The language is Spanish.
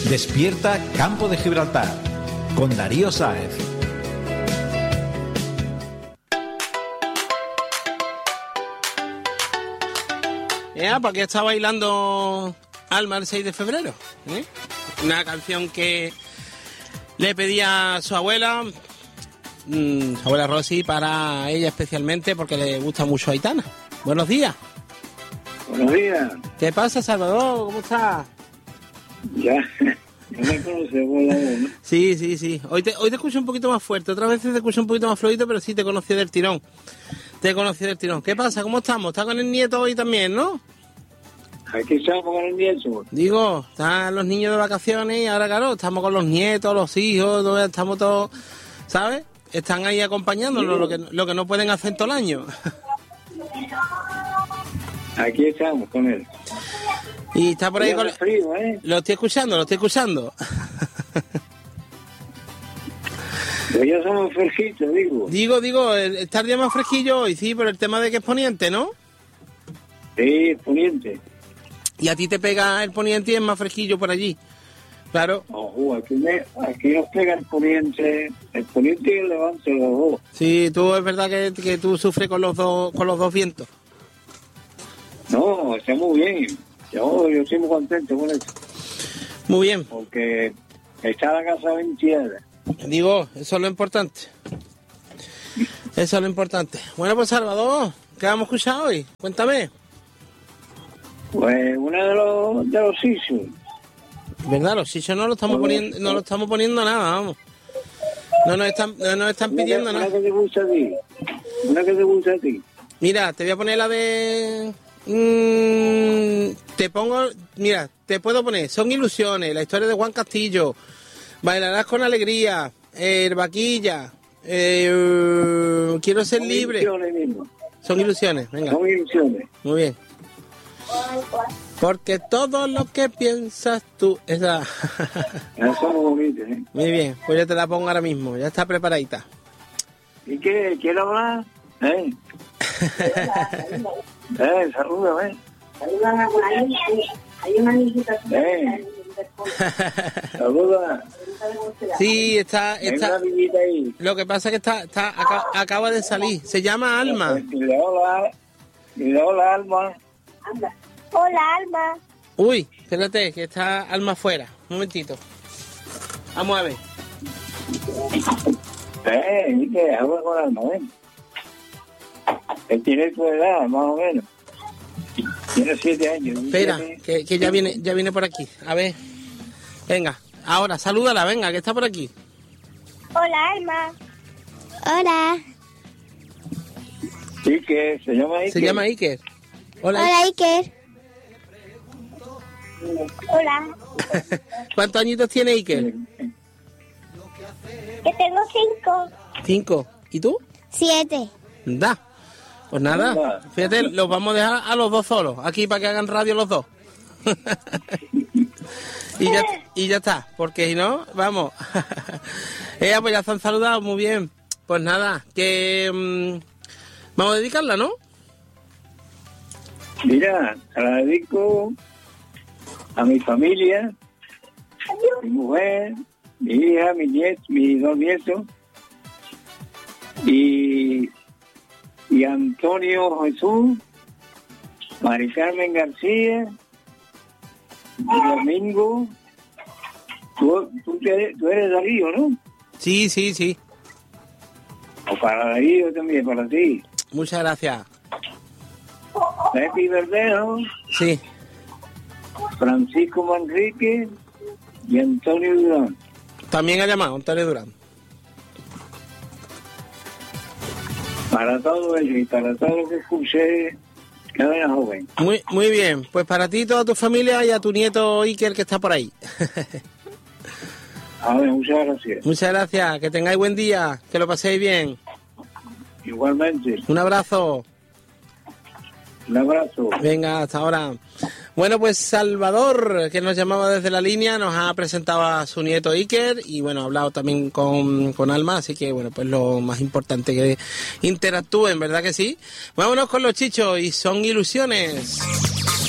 Despierta Campo de Gibraltar con Darío Sáez. ¿Para qué está bailando Alma el 6 de febrero? Una canción que le pedía a su abuela Rosy, para ella especialmente, porque le gusta mucho Aitana. Buenos días. Buenos días. ¿Qué pasa, Salvador? ¿Cómo estás? Ya me conoces, ¿no? Sí. Hoy te escucho un poquito más fuerte, otras veces te escucho un poquito más flojito, pero sí te conocí del tirón. ¿Qué pasa? ¿Cómo estamos? ¿Estás con el nieto hoy también, no? Aquí estamos con el nieto. Digo, están los niños de vacaciones y ahora, claro, estamos con los nietos, los hijos, estamos todos, ¿sabes? Están ahí acompañándonos, lo que no pueden hacer todo el año. Aquí estamos con él. Y está por ahí con... frío, ¿eh? Lo estoy escuchando. Pues ya somos fresquitos, digo. Digo, está el día más fresquillo hoy, sí, por el tema de que es poniente, ¿no? Sí, poniente. Y a ti te pega el poniente y es más fresquillo por allí. Claro. Ojo, aquí nos pega el poniente y el levante, los dos. Sí, tú es verdad que tú sufres con los dos vientos. No, está muy bien. Yo estoy muy contento con eso. Muy bien. Porque está la casa ventilada. Digo, eso es lo importante. Bueno, pues Salvador, ¿qué vamos a escuchar hoy? Cuéntame. Pues una de los sisos. ¿Verdad? Los sisos no lo estamos poniendo nada, vamos. No nos están pidiendo nada. Una que te gusta a ti. Mira, te voy a poner la de... te puedo poner Son Ilusiones, la historia de Juan Castillo, Bailarás con Alegría, Vaquilla, Quiero ser libre. Son ilusiones, venga. Son ilusiones. Muy bien. Porque todo lo que piensas tú... Esa son bonitas, ¿eh? Muy bien, pues yo te la pongo ahora mismo, ya está preparadita. ¿Y qué? ¿Quiero hablar? Salúdame. Salúdame por ahí. Hay una niñita. Saluda. Sí, está. Una niñita ahí. Lo que pasa es que acaba de salir. Se llama Alma. Dile hola, Alma. Hola, Alma. Uy, espérate, que está Alma afuera. Un momentito. Vamos a ver. ¿Qué? Habla con Alma, Él tiene tu edad, más o menos. Tiene 7 años. Espera, que ya viene por aquí. A ver. Venga, ahora, salúdala, venga, que está por aquí. Hola, Alma. Hola. Iker, se llama Iker. Se llama Iker. Hola, Iker. Hola. ¿Cuántos añitos tiene Iker? Que tengo 5. 5. ¿Y tú? 7. Da. Pues nada, fíjate, los vamos a dejar a los dos solos, aquí para que hagan radio los dos. y ya está, porque si no, vamos. Pues ya se han saludado, muy bien. Pues nada, que vamos a dedicarla, ¿no? Mira, la dedico a mi familia, mi mujer, mi hija, mis 2 nietos y Antonio Jesús, Mari Carmen García, Domingo. Tú eres Darío, ¿no? Sí. O para Darío también, para ti. Muchas gracias. Pepi Verdejo. Sí. Francisco Manrique y Antonio Durán. También ha llamado Antonio Durán. Para todo ello y para todo lo que escuché, Cadena Joven. Muy bien, pues para ti, toda tu familia y a tu nieto Iker que está por ahí. A ver, muchas gracias. Muchas gracias, que tengáis buen día, que lo paséis bien. Igualmente. Un abrazo. Un abrazo. Venga, hasta ahora. Bueno, pues Salvador, que nos llamaba desde la línea, nos ha presentado a su nieto Iker y bueno, ha hablado también con Alma, así que bueno, pues lo más importante que interactúen, ¿verdad que sí? Vámonos con los chichos y Son Ilusiones.